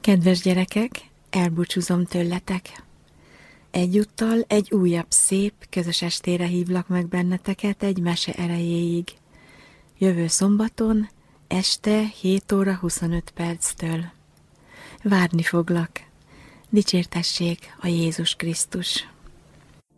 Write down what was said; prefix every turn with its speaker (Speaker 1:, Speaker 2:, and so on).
Speaker 1: Kedves gyerekek, elbúcsúzom tőletek. Egyúttal egy újabb szép, közös estére hívlak meg benneteket egy mese erejéig. Jövő szombaton, este 7 óra 25 perctől. Várni foglak. Dicsértessék a Jézus Krisztus!